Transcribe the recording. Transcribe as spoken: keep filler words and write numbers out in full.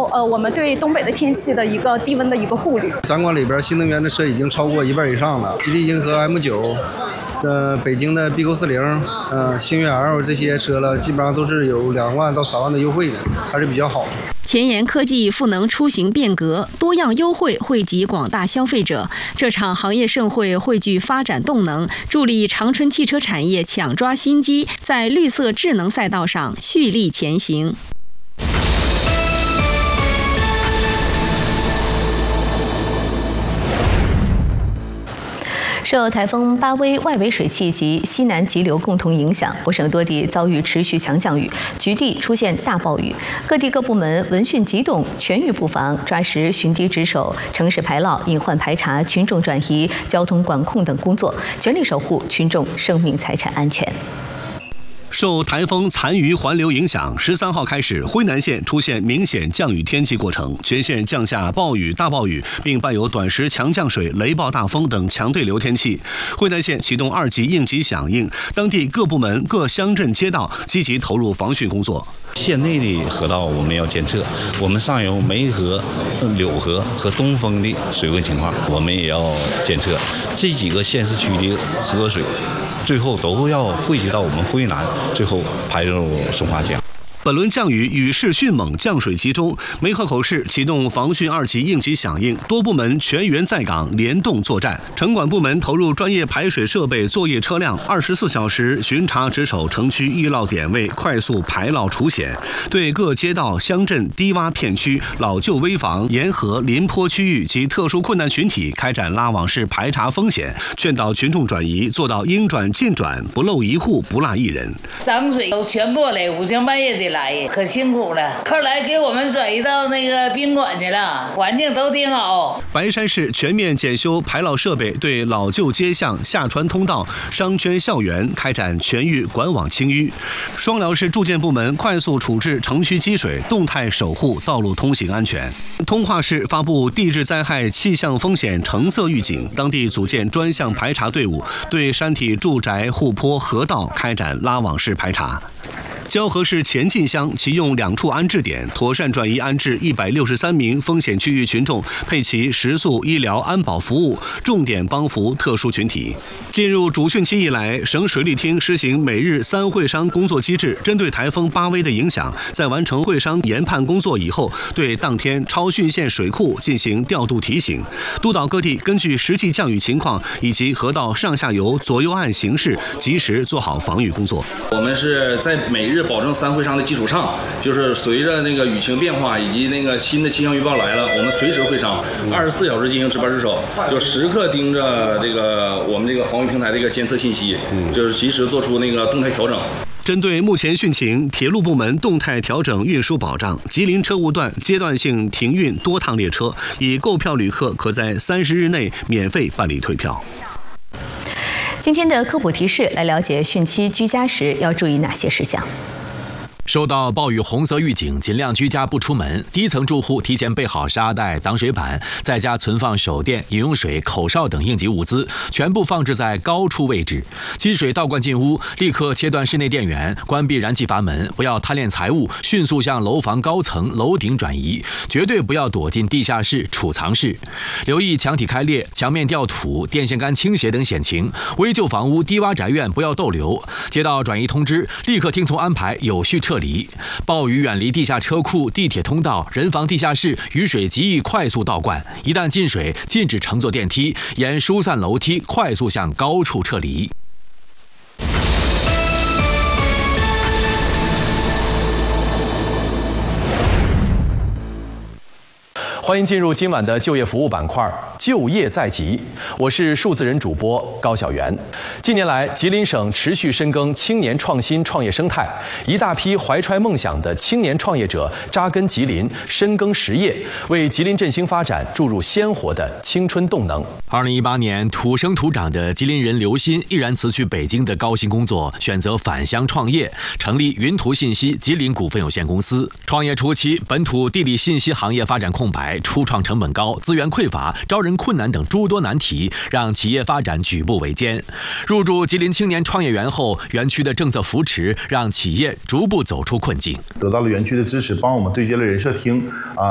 有呃我们对东北的天气的一个低温的一个顾虑。 展馆里边新能源的车已经超过一半以上了，吉利银河 M 九。呃，北京的 B Q 四零，呃，星越 L 这些车了，基本上都是有两万到三万的优惠的，还是比较好。 前沿科技赋能出行变革，多样优惠惠及广大消费者。这场行业盛会汇聚发展动能，助力长春汽车产业抢抓新机，在绿色智能赛道上蓄力前行。 受台风巴威外围水汽及西南急流共同影响，我省多地遭遇持续强降雨，局地出现大暴雨。各地各部门闻讯急动，全域布防，抓实巡堤值守、城市排涝、隐患排查、群众转移、交通管控等工作，全力守护群众生命财产安全。 受台风残余环流影响，十三号开始，辉南县出现明显降雨天气过程，全县降下暴雨、大暴雨，并伴有短时强降水、雷暴大风等强对流天气。辉南县启动二级应急响应，当地各部门、各乡镇街道积极投入防汛工作。 县内的河道我们要监测，我们上游梅河、柳河和东风的水位情况，我们也要监测。这几个县市区的河水，最后都要汇集到我们辉南，最后排入松花江。 本轮降雨雨势迅猛，降水集中，梅河口市启动防汛二级应急响应，多部门全员在岗，联动作战。城管部门投入专业排水设备、作业车辆，二十四小时巡查值守城区易涝点位，快速排涝除险，对各街道、乡镇、低洼片区、老旧危房、沿河、临坡区域及特殊困难群体开展拉网式排查风险，劝导群众转移，做到应转尽转，不漏一户，不落一人。 涨水都全过来，五更半夜的来，可辛苦了。后来给我们转移到那个宾馆去了，环境都挺好。 白山市全面检修排涝设备，对老旧街巷、下船通道、商圈校园开展全域管网清淤。双辽市住建部门快速处置城区积水，动态守护道路通行安全。通化市发布地质灾害气象风险橙色预警，当地组建专项排查队伍，对山体住宅、护坡、河道开展拉网式排查。蛟河市前进乡启用两处安置点，妥善转移安置一百六十三名风险区域群众，配齐食宿、医疗、安保服务，重点帮扶特殊群体。进入主汛期以来，省水利厅实行每日三会商工作机制，针对台风巴威的影响，在完成会商研判工作以后，对当天超汛线水库进行调度提醒，督导各地根据实际降雨情况以及河道上下游、左右岸形势，及时做好防御工作。 我们是在每日保证三会商的基础上，就是随着那个雨情变化以及那个新的气象预报来了，我们随时会商，二十四小时进行值班值守，就时刻盯着这个我们这个防御平台这个监测信息，就是及时做出那个动态调整。 针对目前汛情，铁路部门动态调整运输保障，吉林车务段阶段性停运多趟列车，已购票旅客可在三十日内免费办理退票。 今天的科普提示，来了解汛期居家时要注意哪些事项。 受到暴雨红色预警，尽量居家不出门。低层住户提前备好沙袋、挡水板，在家存放手电、饮用水、口哨等应急物资，全部放置在高处位置。积水倒灌进屋，立刻切断室内电源，关闭燃气阀门，不要贪恋财物，迅速向楼房高层、楼顶转移，绝对不要躲进地下室、储藏室。留意墙体开裂、墙面掉土、电线杆倾斜等险情。危旧房屋、低洼宅院不要逗留。接到转移通知，立刻听从安排，有序撤离。暴雨远离地下车库、地铁通道、人防地下室，雨水极易快速倒灌。一旦进水，禁止乘坐电梯，沿疏散楼梯快速向高处撤离。欢迎进入今晚的就业服务板块，就业在即。我是数字人主播高晓元。近年来，吉林省持续深耕青年创新创业生态，一大批怀揣梦想的青年创业者扎根吉林，深耕实业，为吉林振兴发展注入鲜活的青春动能。二零一八年，土生土长的吉林人刘鑫毅然辞去北京的高薪工作，选择返乡创业，成立云图信息吉林股份有限公司。创业初期，本土地理信息行业发展空白，初创成本高，资源匮乏，招人困难等诸多难题，让企业发展举步维艰。入驻吉林青年创业园后，园区的政策扶持让企业逐步走出困境。 得到了园区的支持，帮我们对接了人社厅啊，